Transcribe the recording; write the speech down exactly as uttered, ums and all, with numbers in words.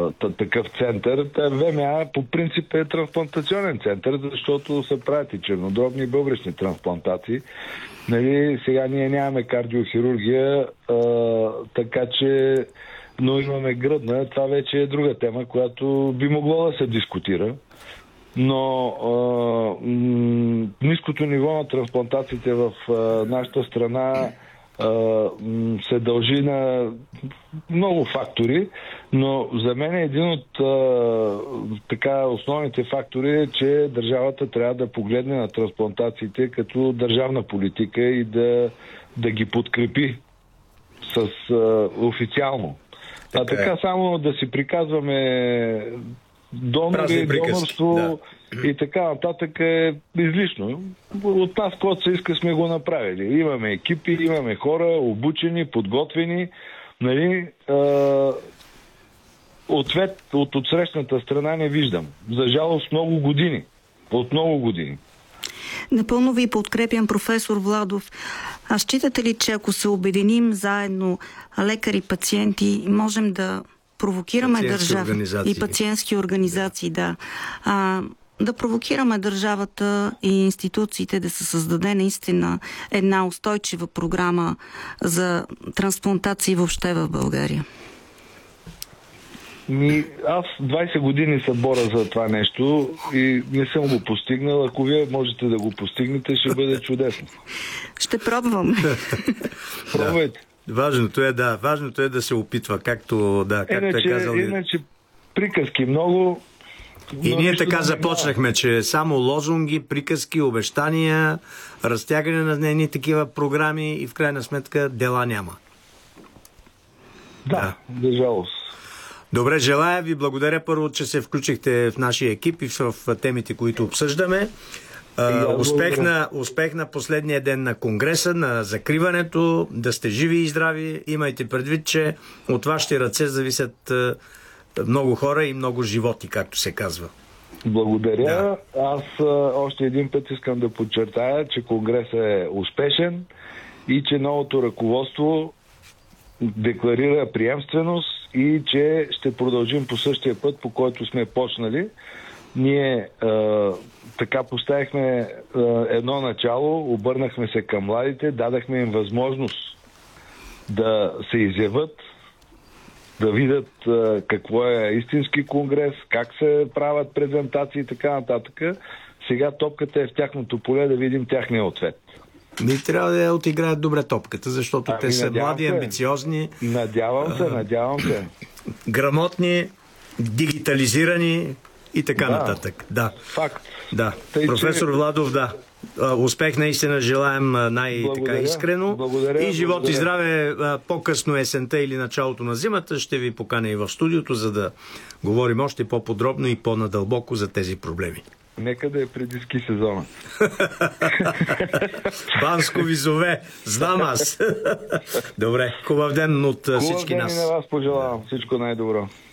такъв център. ВМА по принцип е трансплантационен център, защото се правят и чернодробни бъбречни трансплантации. Нали, сега ние нямаме кардиохирургия, а, така че, но имаме гръдна. Това вече е друга тема, която би могло да се дискутира. Но а, м- ниското ниво на трансплантациите в а, нашата страна а, м- се дължи на много фактори, но за мен един от а, така основните фактори е, че държавата трябва да погледне на трансплантациите като държавна политика и да, да ги подкрепи с а, официално. Така а така е. Само да си приказваме донори, донорство да. И така нататък е излишно. От нас, който се иска, сме го направили. Имаме екипи, имаме хора, обучени, подготвени. Нали, а, ответ от отсрещната страна не виждам. За жалост много години. От много години. Напълно ви подкрепям, професор Владов. А считате ли, че ако се обединим заедно лекари, пациенти, можем да провокираме държава и пациентски организации, да. да. А, да провокираме държавата и институциите да се създаде наистина една устойчива програма за трансплантации въобще в България? Ми, аз двайсет години се боря за това нещо и не съм го постигнал. Ако вие можете да го постигнете, ще бъде чудесно. Ще пробвам. Пробвайте. Важното е, да, важното е да се опитва, както, да, както иначе, е казал. Иначе приказки много. И ние така започнахме, че само лозунги, приказки, обещания, разтягане на едни такива програми и в крайна сметка дела няма. Да, да. За жалост. Добре, желая ви, благодаря първо, че се включихте в нашия екип и в темите, които обсъждаме. Uh, успех, на, успех на последния ден на Конгреса, на закриването, да сте живи и здрави. Имайте предвид, че от вашите ръце зависят uh, много хора и много животи, както се казва. Благодаря. Да. Аз uh, още един път искам да подчертая, че Конгресът е успешен и че новото ръководство декларира приемственост и че ще продължим по същия път, по който сме почнали. Ние uh, така поставихме uh, едно начало, обърнахме се към младите, дадахме им възможност да се изявят, да видят uh, какво е истински конгрес, как се правят презентации и така нататък. Сега топката е в тяхното поле, да видим тяхния ответ. Ми трябва да отиграят добре топката, защото ами, те са млади, се. амбициозни. Надявам се, надявам се. Грамотни, дигитализирани и така да, нататък. Да. Факт. Да. Тъй, професор че... Владов, да. Успех наистина желаем най-искрено. И живот благодаря. И здраве по-късно есента или началото на зимата. Ще ви поканя и в студиото, за да говорим още по-подробно и по-надълбоко за тези проблеми. Нека да е преди ски сезона. Банско ви зове. Знам аз. Добре. Хубав ден от Хубав всички ден нас. Хубав ден и на вас пожелавам. Всичко най-добро.